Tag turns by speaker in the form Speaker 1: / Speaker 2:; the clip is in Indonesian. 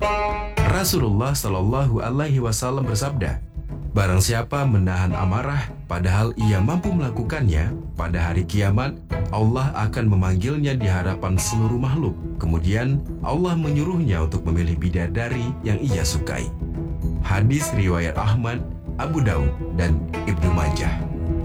Speaker 1: Rasulullah Shallallahu Alaihi Wasallam bersabda, "Barang siapa menahan amarah, padahal ia mampu melakukannya, pada hari kiamat Allah akan memanggilnya di hadapan seluruh makhluk. Kemudian Allah menyuruhnya untuk memilih bidadari yang ia sukai." Hadis riwayat Ahmad, Abu Daud, dan Ibnu Majah.